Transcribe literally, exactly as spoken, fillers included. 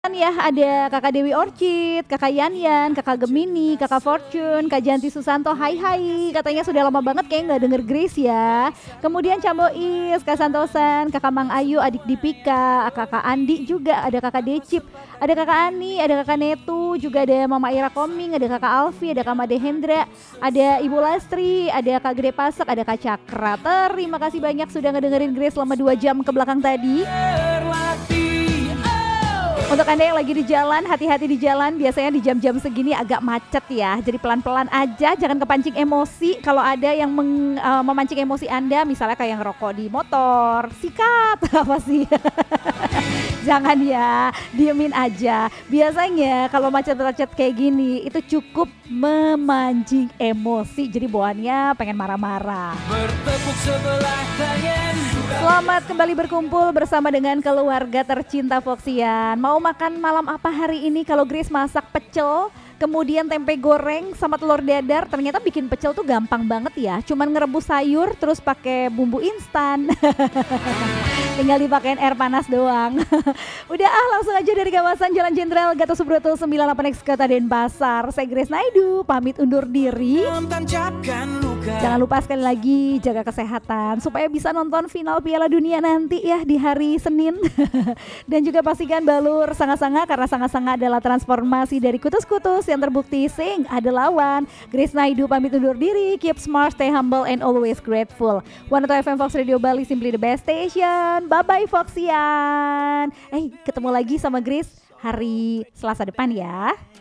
Kan ya ada Kakak Dewi Orchid, Kakak Yan-Yan, Kakak Gemini, Kakak Fortune, Kak Janti Susanto, hai hai, katanya sudah lama banget kayak nggak denger Grace ya. Kemudian Cambois, Kak Santosan, Kakak Mang Ayu, Adik Dipika, Kakak Andi juga, ada Kakak Decip, ada Kakak Ani, ada Kakak Netu, juga ada Mama Ira Koming, ada Kakak Alfi, ada Kak Made Hendra, ada Ibu Lastri, ada Kak Gede Pasek, ada Kak Cakra. Terima kasih banyak sudah ngedengerin Grace selama dua jam ke belakang tadi. Untuk Anda yang lagi di jalan, hati-hati di jalan. Biasanya di jam-jam segini agak macet ya. Jadi pelan-pelan aja, jangan kepancing emosi. Kalau ada yang meng, uh, memancing emosi Anda, misalnya kayak ngerokok di motor, sikat apa sih? Jangan ya, diemin aja. Biasanya kalau macet-macet kayak gini, itu cukup memancing emosi. Jadi bawaannya pengen marah-marah. Bertepuk sebelah tangan. Selamat kembali berkumpul bersama dengan keluarga tercinta Foxian. Mau makan malam apa hari ini? Kalau Grace masak pecel, kemudian tempe goreng sama telur dadar. Ternyata bikin pecel tuh gampang banget ya. Cuman ngerebus sayur terus pakai bumbu instan. Tinggal dipakein air panas doang. Udah ah, langsung aja dari kawasan Jalan Jenderal Gatot Subroto sembilan puluh delapan X Kota Denpasar. Saya Grace Naidu pamit undur diri. Jangan lupa sekali lagi jaga kesehatan supaya bisa nonton final Piala Dunia nanti ya di hari Senin. Dan juga pastikan balur sanga-sanga karena sanga-sanga adalah transformasi dari kutus-kutus yang terbukti sing ada lawan. Grace Naidu pamit undur diri. Keep smart, stay humble and always grateful. one oh two F M Fox Radio Bali, simply the best station. Bye bye Foxian. Eh ketemu lagi sama Grace hari Selasa depan ya.